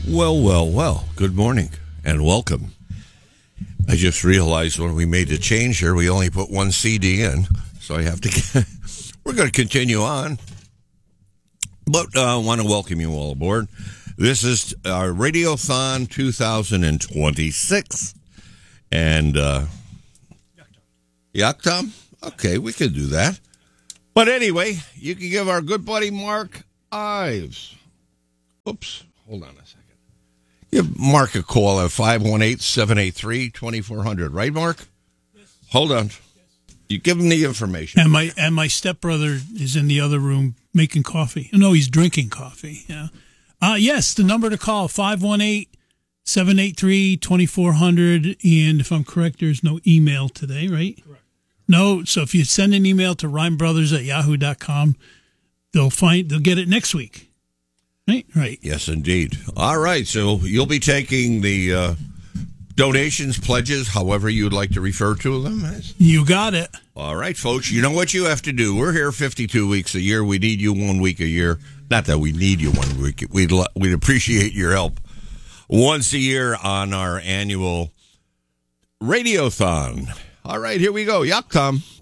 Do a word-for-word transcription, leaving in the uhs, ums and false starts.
Well, well, well. Good morning and welcome. I just realized when we made the change here, we only put one C D in, so I have to get, we're going to continue on. But I uh, want to welcome you all aboard. This is our Radiothon two thousand twenty-six. And, uh, Yaktam? Okay, we can do that. But anyway, you can give our good buddy Mark Ives. Oops, hold on a second. Give Mark a call at five one eight, seven eight three, two four zero zero. Right, Mark? Yes. Hold on. Yes. You give him the information. And my and my stepbrother is in the other room making coffee. No, he's drinking coffee. Yeah. Uh, yes, the number to call, five one eight, seven eight three, two four zero zero. And if I'm correct, there's no email today, right? Correct. No, so if you send an email to rhyme brothers at yahoo dot com, they'll find they'll get it next week. Right, right. Yes, indeed. All right, so you'll be taking the uh, donations, pledges, however you'd like to refer to them as. You got it. All right, folks, you know what you have to do. We're here fifty-two weeks a year. We need you one week a year. Not that we need you one week. We'd, we'd appreciate your help once a year on our annual Radiothon. All right, here we go. Yaktam.